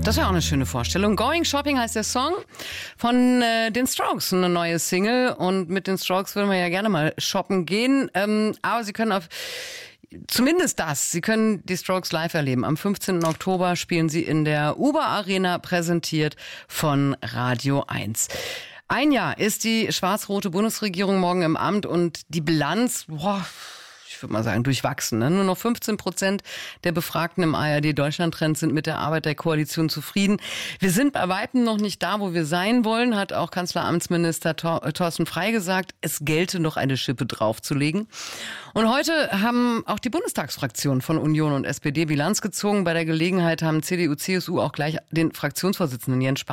Das wäre auch eine schöne Vorstellung. Going Shopping heißt der Song von den Strokes, eine neue Single. Und mit den Strokes würden wir ja gerne mal shoppen gehen. Aber Sie können Sie können die Strokes live erleben. Am 15. Oktober spielen sie in der Uber Arena, präsentiert von Radio 1. Ein Jahr ist die schwarz-rote Bundesregierung morgen im Amt und die Bilanz, ich würde mal sagen, durchwachsen. Ne? Nur noch 15% der Befragten im ARD-Deutschland-Trend sind mit der Arbeit der Koalition zufrieden. Wir sind bei weitem noch nicht da, wo wir sein wollen, hat auch Kanzleramtsminister Thorsten Frey gesagt. Es gelte noch eine Schippe draufzulegen. Und heute haben auch die Bundestagsfraktionen von Union und SPD Bilanz gezogen. Bei der Gelegenheit haben CDU, CSU auch gleich den Fraktionsvorsitzenden Jens Spahn